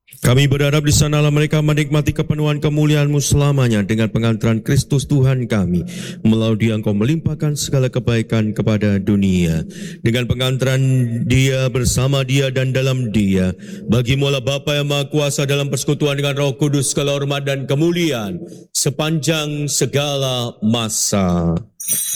Kami berharap di sanalah mereka menikmati kepenuhan kemuliaan-Mu selamanya dengan pengantaran Kristus Tuhan kami. Melalui Dia Engkau melimpahkan segala kebaikan kepada dunia. Dengan pengantaran Dia, bersama Dia dan dalam Dia, bagi-Mu lah Bapa yang Maha Kuasa dalam persekutuan dengan Roh Kudus, segala hormat dan kemuliaan sepanjang segala masa.